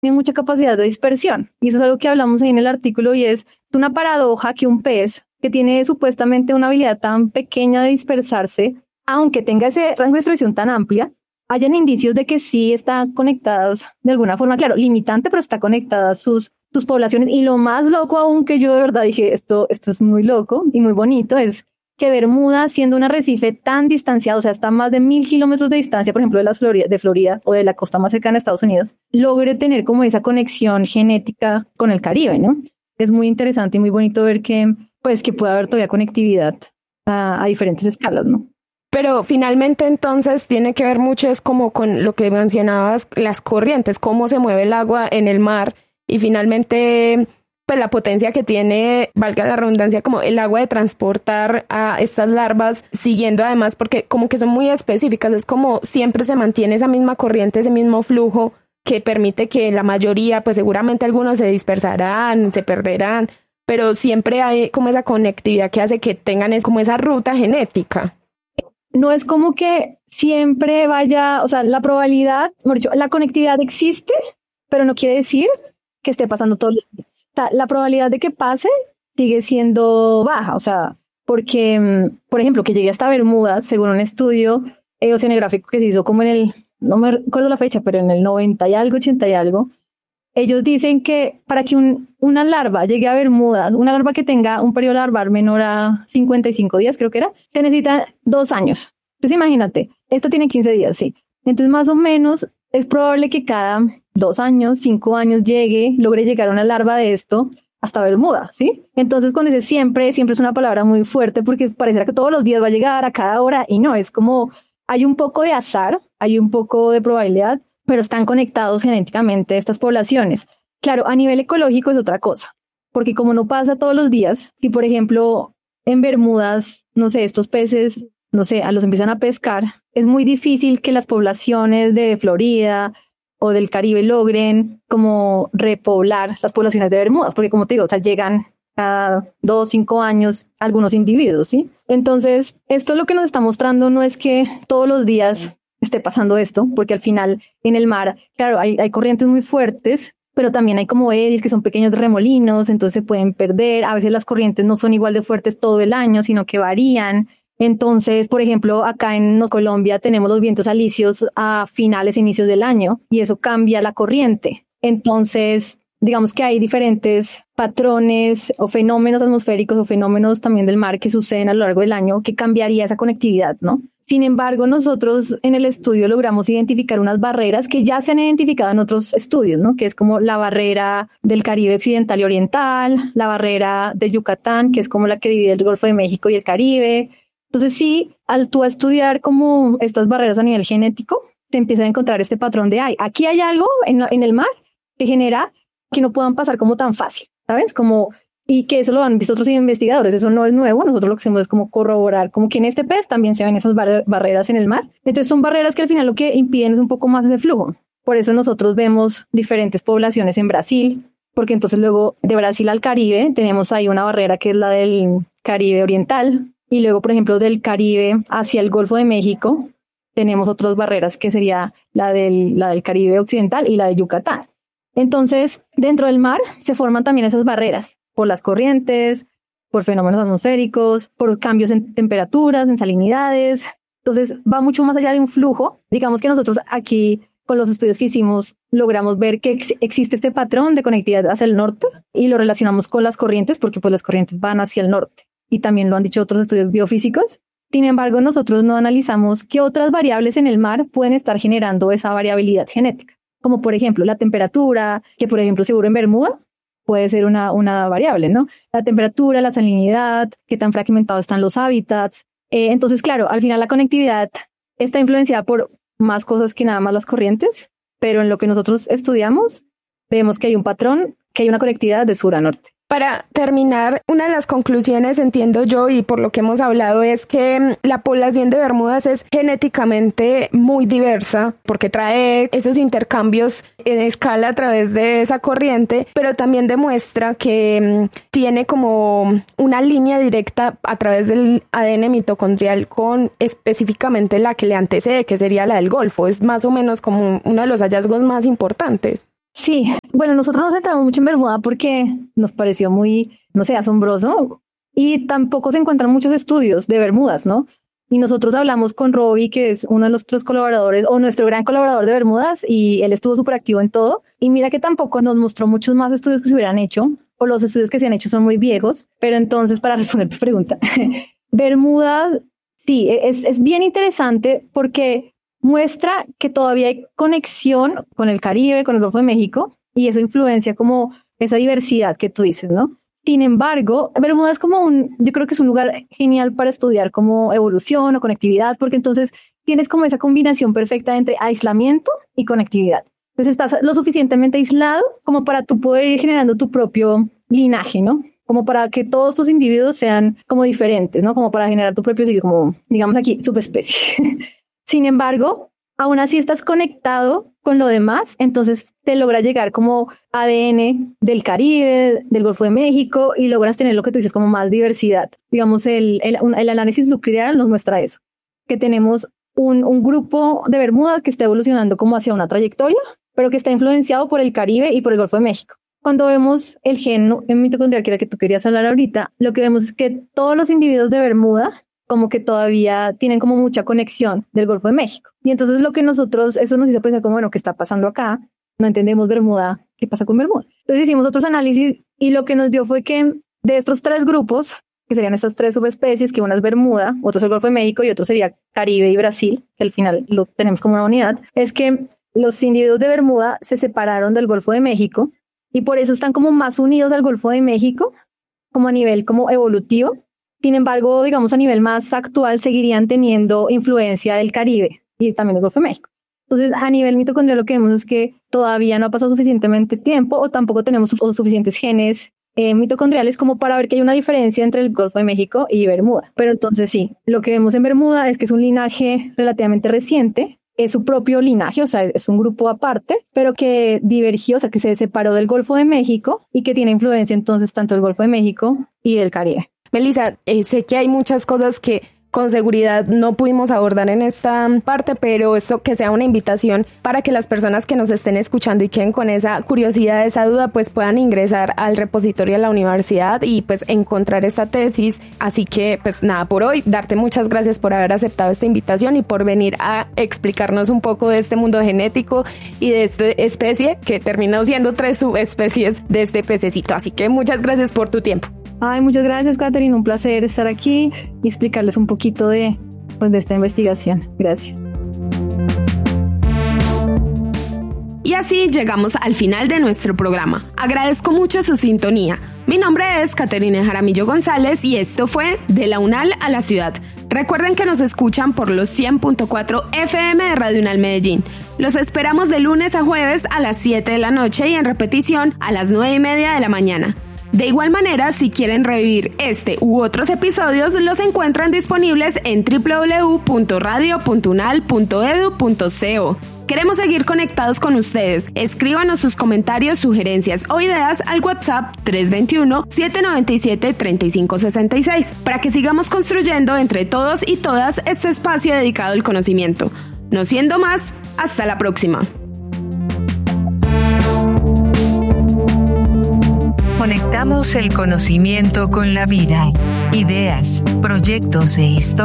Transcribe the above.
tiene mucha capacidad de dispersión. Y eso es algo que hablamos ahí en el artículo y es una paradoja que un pez que tiene supuestamente una habilidad tan pequeña de dispersarse, aunque tenga ese rango de distribución tan amplia, hayan indicios de que sí están conectadas de alguna forma, claro, limitante, pero está conectada a sus poblaciones. Y lo más loco aún que yo de verdad dije, esto es muy loco y muy bonito, es que Bermuda, siendo un arrecife tan distanciado, o sea, está a más de 1.000 kilómetros de distancia, por ejemplo, de Florida o de la costa más cercana a Estados Unidos, logre tener como esa conexión genética con el Caribe, ¿no? Es muy interesante y muy bonito ver que, pues, que puede haber todavía conectividad a diferentes escalas, ¿no? Pero finalmente entonces tiene que ver mucho es como con lo que mencionabas, las corrientes, cómo se mueve el agua en el mar y finalmente pues la potencia que tiene, valga la redundancia, como el agua de transportar a estas larvas, siguiendo además porque como que son muy específicas, es como siempre se mantiene esa misma corriente, ese mismo flujo que permite que la mayoría, pues seguramente algunos se dispersarán, se perderán, pero siempre hay como esa conectividad que hace que tengan como esa ruta genética. No es como que siempre vaya, o sea, la probabilidad, mejor dicho, la conectividad existe, pero no quiere decir que esté pasando todos los días. O sea, la probabilidad de que pase sigue siendo baja, o sea, porque, por ejemplo, que llegue hasta Bermudas, según un estudio oceanográfico que se hizo como no me recuerdo la fecha, pero en el 90 y algo, 80 y algo, ellos dicen que para que una larva llegue a Bermudas, una larva que tenga un periodo larval menor a 55 días, creo que era, se necesita 2 años. Entonces imagínate, esta tiene 15 días, sí. Entonces más o menos es probable que cada 2 años, 5 años logre llegar una larva de esto hasta Bermuda, ¿sí? Entonces cuando dice siempre es una palabra muy fuerte porque pareciera que todos los días va a llegar a cada hora y no, es como hay un poco de azar, hay un poco de probabilidad, pero están conectados genéticamente estas poblaciones. Claro, a nivel ecológico es otra cosa, porque como no pasa todos los días, si por ejemplo en Bermudas, no sé, estos peces, no sé, los empiezan a pescar, es muy difícil que las poblaciones de Florida o del Caribe logren como repoblar las poblaciones de Bermudas, porque como te digo, o sea, llegan a 2, 5 años algunos individuos, ¿sí? Entonces, esto lo que nos está mostrando no es que todos los días esté pasando esto, porque al final en el mar, claro, hay corrientes muy fuertes, pero también hay como eddies que son pequeños remolinos, entonces se pueden perder. A veces las corrientes no son igual de fuertes todo el año, sino que varían. Entonces, por ejemplo, acá en Colombia tenemos los vientos alisios a finales e inicios del año y eso cambia la corriente. Entonces, digamos que hay diferentes patrones o fenómenos atmosféricos o fenómenos también del mar que suceden a lo largo del año que cambiaría esa conectividad, ¿no? Sin embargo, nosotros en el estudio logramos identificar unas barreras que ya se han identificado en otros estudios, ¿no? Que es como la barrera del Caribe occidental y oriental, la barrera de Yucatán, que es como la que divide el Golfo de México y el Caribe. Entonces sí, al tú estudiar como estas barreras a nivel genético, te empiezas a encontrar este patrón de, aquí hay algo en el mar que genera que no puedan pasar como tan fácil, ¿sabes? Y que eso lo han visto otros investigadores, eso no es nuevo, nosotros lo que hacemos es como corroborar, como que en este pez también se ven esas barreras en el mar. Entonces son barreras que al final lo que impiden es un poco más ese flujo. Por eso nosotros vemos diferentes poblaciones en Brasil, porque entonces luego de Brasil al Caribe tenemos ahí una barrera que es la del Caribe oriental, y luego, por ejemplo, del Caribe hacia el Golfo de México tenemos otras barreras que sería la del Caribe occidental y la de Yucatán. Entonces, dentro del mar se forman también esas barreras por las corrientes, por fenómenos atmosféricos, por cambios en temperaturas, en salinidades. Entonces, va mucho más allá de un flujo. Digamos que nosotros aquí, con los estudios que hicimos, logramos ver que existe este patrón de conectividad hacia el norte y lo relacionamos con las corrientes, porque pues las corrientes van hacia el norte. Y también lo han dicho otros estudios biofísicos. Sin embargo, nosotros no analizamos qué otras variables en el mar pueden estar generando esa variabilidad genética. Como por ejemplo la temperatura, que por ejemplo seguro en Bermuda puede ser una variable, ¿no? La temperatura, la salinidad, qué tan fragmentados están los hábitats. Entonces, claro, al final la conectividad está influenciada por más cosas que nada más las corrientes, pero en lo que nosotros estudiamos vemos que hay un patrón, que hay una conectividad de sur a norte. Para terminar, una de las conclusiones, entiendo yo, y por lo que hemos hablado, es que la población de Bermudas es genéticamente muy diversa porque trae esos intercambios en escala a través de esa corriente, pero también demuestra que tiene como una línea directa a través del ADN mitocondrial con específicamente la que le antecede, que sería la del Golfo. Es más o menos como uno de los hallazgos más importantes. Sí, bueno, nosotros nos centramos mucho en Bermuda porque nos pareció muy, no sé, asombroso y tampoco se encuentran muchos estudios de Bermudas, ¿no? Y nosotros hablamos con Robbie, que es uno de nuestros colaboradores o nuestro gran colaborador de Bermudas, y él estuvo súper activo en todo. Y mira que tampoco nos mostró muchos más estudios que se hubieran hecho, o los estudios que se han hecho son muy viejos. Pero entonces, para responder tu pregunta, Bermudas, sí, es bien interesante porque muestra que todavía hay conexión con el Caribe, con el Golfo de México, y eso influencia como esa diversidad que tú dices, ¿no? Sin embargo, Bermuda es como yo creo que es un lugar genial para estudiar como evolución o conectividad, porque entonces tienes como esa combinación perfecta entre aislamiento y conectividad. Entonces estás lo suficientemente aislado como para tú poder ir generando tu propio linaje, ¿no? Como para que todos tus individuos sean como diferentes, ¿no? Como para generar tu propio sitio, como digamos aquí, subespecie. Sin embargo, aún así estás conectado con lo demás, entonces te logra llegar como ADN del Caribe, del Golfo de México, y logras tener lo que tú dices como más diversidad. Digamos, el análisis nuclear nos muestra eso, que tenemos un grupo de Bermudas que está evolucionando como hacia una trayectoria, pero que está influenciado por el Caribe y por el Golfo de México. Cuando vemos el gen mitocondrial, que era el que tú querías hablar ahorita, lo que vemos es que todos los individuos de Bermuda como que todavía tienen como mucha conexión del Golfo de México. Y entonces eso nos hizo pensar como, bueno, ¿qué está pasando acá? No entendemos Bermuda, ¿qué pasa con Bermuda? Entonces hicimos otros análisis y lo que nos dio fue que de estos 3 grupos, que serían estas 3 subespecies, que una es Bermuda, otro es el Golfo de México y otro sería Caribe y Brasil, que al final lo tenemos como una unidad, es que los individuos de Bermuda se separaron del Golfo de México y por eso están como más unidos al Golfo de México, como a nivel como evolutivo. Sin embargo, digamos, a nivel más actual, seguirían teniendo influencia del Caribe y también del Golfo de México. Entonces, a nivel mitocondrial, lo que vemos es que todavía no ha pasado suficientemente tiempo o tampoco tenemos suficientes genes mitocondriales como para ver que hay una diferencia entre el Golfo de México y Bermuda. Pero entonces sí, lo que vemos en Bermuda es que es un linaje relativamente reciente, es su propio linaje, o sea, es un grupo aparte, pero que divergió, o sea, que se separó del Golfo de México y que tiene influencia entonces tanto del Golfo de México y del Caribe. Melissa, sé que hay muchas cosas que con seguridad no pudimos abordar en esta parte, pero esto que sea una invitación para que las personas que nos estén escuchando y queden con esa curiosidad, esa duda, pues puedan ingresar al repositorio de la universidad y pues encontrar esta tesis. Así que pues nada, por hoy, darte muchas gracias por haber aceptado esta invitación y por venir a explicarnos un poco de este mundo genético y de esta especie que terminó siendo 3 subespecies de este pececito. Así que muchas gracias por tu tiempo. Ay, muchas gracias, Catherine. Un placer estar aquí y explicarles un poquito de esta investigación. Gracias. Y así llegamos al final de nuestro programa. Agradezco mucho su sintonía. Mi nombre es Catherine Jaramillo González y esto fue De la UNAL a la Ciudad. Recuerden que nos escuchan por los 100.4 FM de Radio UNAL Medellín. Los esperamos de lunes a jueves a las 7 de la noche y en repetición a las 9:30 de la mañana. De igual manera, si quieren revivir este u otros episodios, los encuentran disponibles en www.radio.unal.edu.co. Queremos seguir conectados con ustedes. Escríbanos sus comentarios, sugerencias o ideas al WhatsApp 321-797-3566 para que sigamos construyendo entre todos y todas este espacio dedicado al conocimiento. No siendo más, hasta la próxima. Conectamos el conocimiento con la vida, ideas, proyectos e historias.